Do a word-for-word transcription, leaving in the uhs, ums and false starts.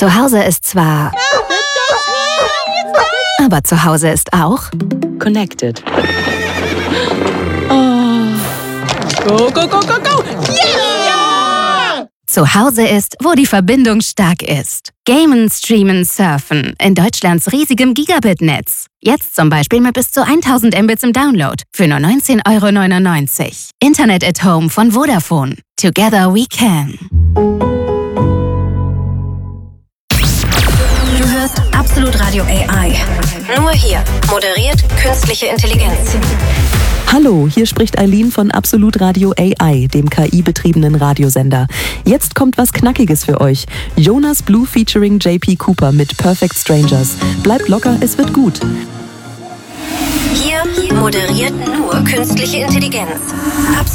Zu Hause ist zwar... Aber zu Hause ist auch... Connected. Oh. Go, go, go, go, go! Yeah! Zu Hause ist, wo die Verbindung stark ist. Gamen, streamen, surfen. In Deutschlands riesigem Gigabit-Netz. Jetzt zum Beispiel mit bis zu tausend Mbits im Download. Für nur neunzehn Euro neunundneunzig. Internet at Home von Vodafone. Together we can. Du hörst Absolut Radio A I. Nur hier. Moderiert künstliche Intelligenz. Hallo, hier spricht Eileen von Absolut Radio A I, dem K I-betriebenen Radiosender. Jetzt kommt was Knackiges für euch. Jonas Blue featuring J P Cooper mit Perfect Strangers. Bleibt locker, es wird gut. Hier moderiert nur künstliche Intelligenz.